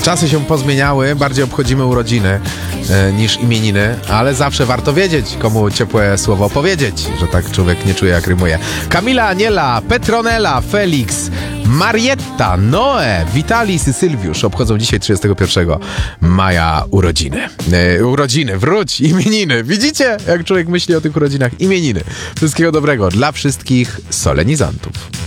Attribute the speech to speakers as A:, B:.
A: Czasy się pozmieniały, bardziej obchodzimy urodziny niż imieniny, ale zawsze warto wiedzieć, komu ciepłe słowo powiedzieć, że tak człowiek nie czuje, jak rymuje. Kamila, Aniela, Petronella, Felix, Marietta, Noe, Witalis i Sylwiusz obchodzą dzisiaj 31 maja urodziny. Imieniny. Widzicie, jak człowiek myśli o tych urodzinach? Imieniny. Wszystkiego dobrego dla wszystkich solenizantów.